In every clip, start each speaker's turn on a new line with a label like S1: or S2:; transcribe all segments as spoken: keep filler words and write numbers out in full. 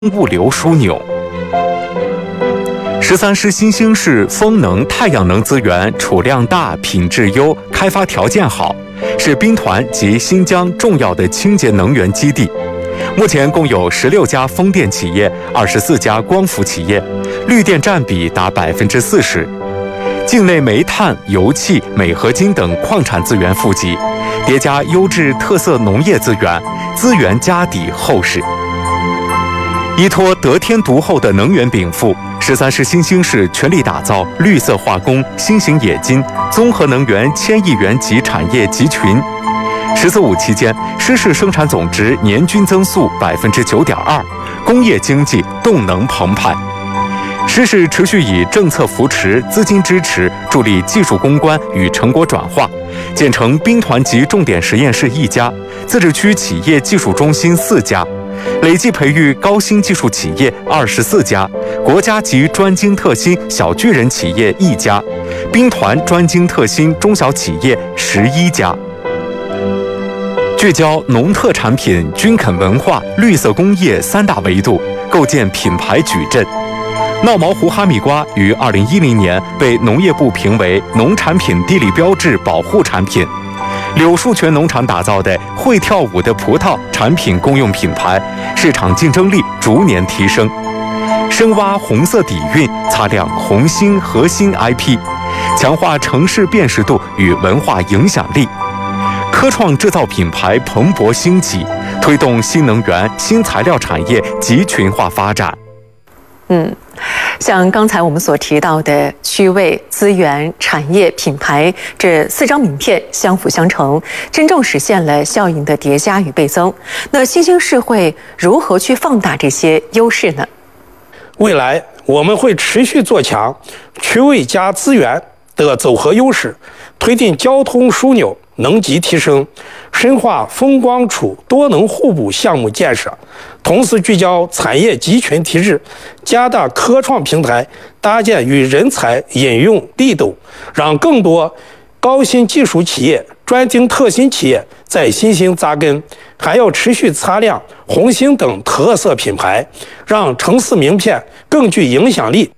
S1: 物流枢纽。十三师新兴市风能、太阳能资源储量大、品质优、开发条件好，是兵团及新疆重要的清洁能源基地。目前共有十六家风电企业、二十四家光伏企业，绿电占比达百分之四十。境内煤炭、油气、镁合金等矿产资源富集，叠加优质特色农业资源，资源家底厚实。依托得天独厚的能源禀赋，十三师新兴市全力打造绿色化工、新型冶金、综合能源千亿元级产业集群。十四五期间，师市生产总值年均增速百分之九点二，工业经济动能澎湃。师市持续以政策扶持、资金支持，助力技术攻关与成果转化，建成兵团级重点实验室一家，自治区企业技术中心四家，累计培育高新技术企业二十四家，国家级专精特新小巨人企业一家，兵团专精特新中小企业十一家。聚焦农特产品、军垦文化、绿色工业三大维度，构建品牌矩阵。闹毛湖哈密瓜于二零一零年被农业部评为农产品地理标志保护产品。柳树泉农场打造的会跳舞的葡萄产品公用品牌，市场竞争力逐年提升。深挖红色底蕴，擦亮红星核心 I P， 强化城市辨识度与文化影响力。科创制造品牌蓬勃兴起，推动新能源、新材料产业集群化发展。
S2: 嗯，像刚才我们所提到的区位、资源、产业、品牌这四张名片相辅相成，真正实现了效应的叠加与倍增。那新兴市会如何去放大这些优势呢？
S3: 未来我们会持续做强区位加资源的组合优势，推进交通枢纽能级提升，深化风光储多能互补项目建设，同时聚焦产业集群体制，加大科创平台搭建与人才引用力度，让更多高新技术企业、专精特新企业在新兴扎根。还要持续擦亮红星等特色品牌，让城市名片更具影响力。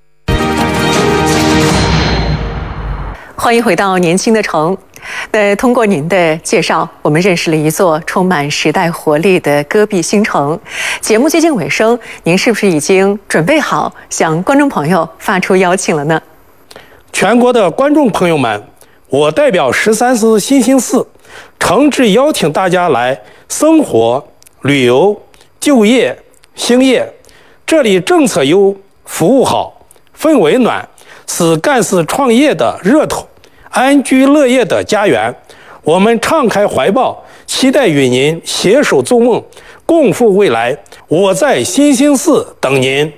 S2: 欢迎回到年轻的城。那通过您的介绍，我们认识了一座充满时代活力的戈壁新城。节目接近尾声，您是不是已经准备好向观众朋友发出邀请了呢？
S3: 全国的观众朋友们，我代表十三师新兴市，诚挚邀请大家来生活、旅游、就业、兴业。这里政策优，服务好，氛围暖，是干事创业的热头，安居乐业的家园。我们敞开怀抱，期待与您携手筑梦，共赴未来。我在新兴市等您。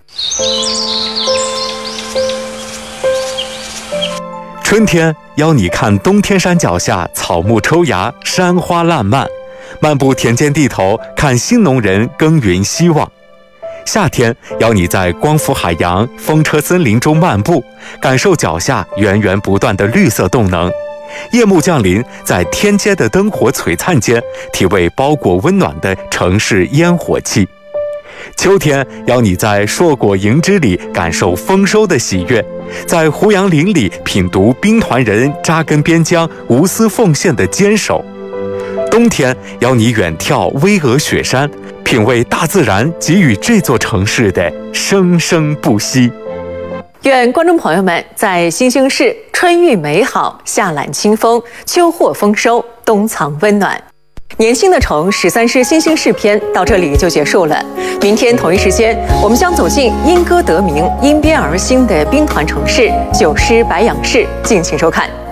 S1: 春天邀你看东天山脚下草木抽芽，山花烂漫，漫步田间地头，看新农人耕耘希望。夏天邀你在光伏海洋、风车森林中漫步，感受脚下源源不断的绿色动能。夜幕降临，在天街的灯火璀璨间，体味包裹温暖的城市烟火气。秋天邀你在硕果盈枝里感受丰收的喜悦，在胡杨林里品读兵团人扎根边疆、无私奉献的坚守。冬天邀你远眺巍峨雪山，品味大自然给予这座城市的生生不息。
S2: 愿观众朋友们在新兴市春遇美好，夏揽清风，秋获丰收，冬藏温暖。年轻的城十三师新兴市篇到这里就结束了。明天同一时间，我们将走进因歌得名、因边而兴的兵团城市九师白杨市，敬请收看。